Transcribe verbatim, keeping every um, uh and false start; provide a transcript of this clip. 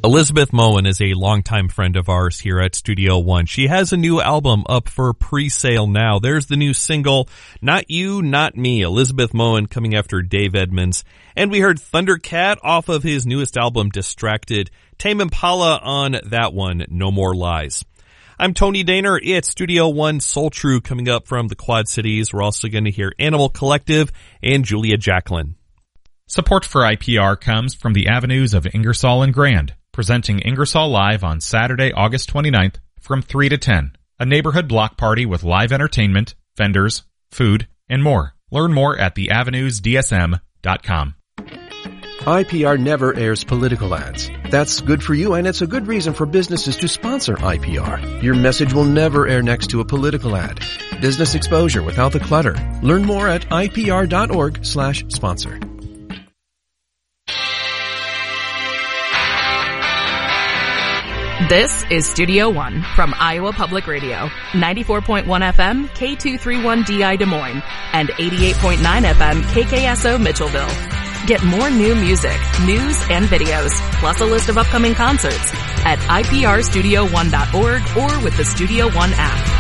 Elizabeth Moen is a longtime friend of ours here at Studio One. She has a new album up for pre-sale now. There's the new single, Not You, Not Me, Elizabeth Moen coming after Dave Edmunds. And we heard Thundercat off of his newest album, Distracted. Tame Impala on that one, No More Lies. I'm Tony Daner. It's Studio One Soul True coming up from the Quad Cities. We're also going to hear Animal Collective and Julia Jacqueline. Support for I P R comes from the Avenues of Ingersoll and Grand, presenting Ingersoll Live on Saturday, August twenty-ninth from three to ten. A neighborhood block party with live entertainment, vendors, food, and more. Learn more at the avenues d s m dot com. I P R never airs political ads. That's good for you, and it's a good reason for businesses to sponsor I P R. Your message will never air next to a political ad. Business exposure without the clutter. Learn more at I P R dot org slash sponsor. This is Studio One from Iowa Public Radio, ninety-four point one F M, K two thirty-one D I Des Moines, and eighty-eight point nine F M, K K S O Mitchellville. Get more new music, news, and videos, plus a list of upcoming concerts at I P R studio one dot org or with the Studio One app.